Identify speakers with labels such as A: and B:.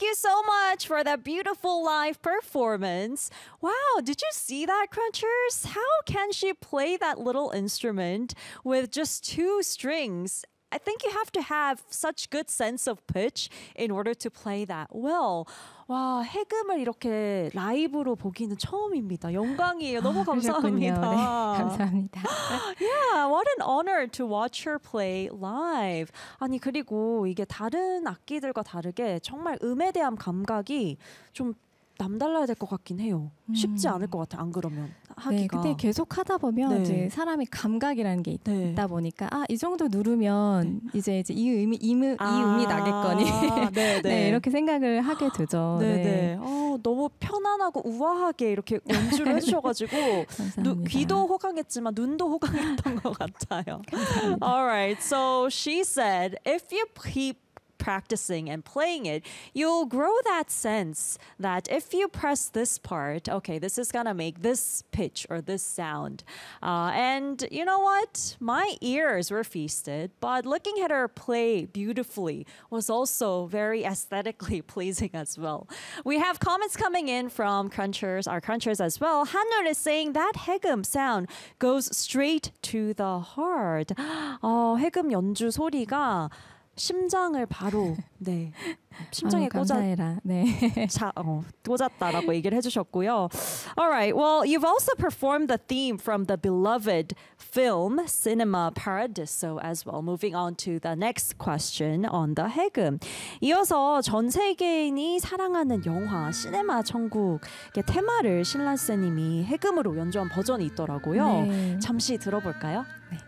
A: you so much for that beautiful live performance. Wow, did you see that, Crunchers? How can she play that little instrument with just two strings? I think you have to have such good sense of pitch in order to play that well. 와, 해금을 이렇게 라이브로 보기는 처음입니다. 영광이에요. 너무 감사합니다.
B: 네, 감사합니다.
A: Yeah, what an honor to watch her play live. 아니, 그리고 이게 다른 악기들과 다르게 정말 음에 대한 감각이 좀 남달라야 될 것 같긴 해요. 쉽지 않을 것 같아. 안 그러면 하기가.
B: 네, 근데 계속 하다 보면
A: 네.
B: 이제 사람이 감각이라는 게
A: 네.
B: 있다 보니까 이 정도 누르면 이제 이 음이 나겠거니.
A: 네, 네.
B: 네, 이렇게 생각을 하게 되죠.
A: 네,
B: 네.
A: 네. 너무 편안하고 우아하게 이렇게 연주를 해주셔가지고 귀도 호강했지만 눈도 호강했던 것 같아요. Alright, so she said, if you keep practicing and playing it, you'll grow that sense that if you press this part, okay, this is gonna make this pitch or this sound. And you know what? My ears were feasted, but looking at her play beautifully was also very aesthetically pleasing as well. We have comments coming in from our crunchers as well. Hanul is saying that 해금 sound goes straight to the heart. 해금 연주 소리가 심장을 바로 심장에
B: 감사해라. 네.
A: 꽂았다라고 얘기를 해주셨고요. Alright, well, you've also performed the theme from the beloved film Cinema Paradiso as well. Moving on to the next question on the 해금. 이어서 전 세계인이 사랑하는 영화 시네마 천국의 테마를 신라세님이 해금으로 연주한 버전이 있더라고요.
B: 네.
A: 잠시 들어볼까요?
B: 네.